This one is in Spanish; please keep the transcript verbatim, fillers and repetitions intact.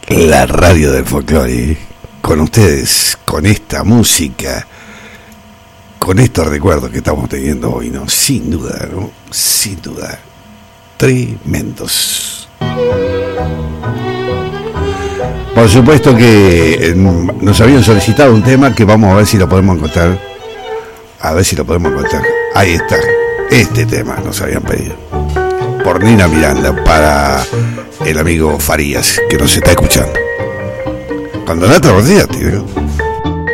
La radio del folclore, con ustedes, con esta música, con estos recuerdos que estamos teniendo hoy, ¿no? Sin duda, ¿no? Sin duda. Tremendos. Por supuesto que nos habían solicitado un tema que vamos a ver si lo podemos encontrar. A ver si lo podemos encontrar. Ahí está. Este tema nos habían pedido. Por Nina Miranda, para el amigo Farías, que nos está escuchando. Cuando la otra día, tío.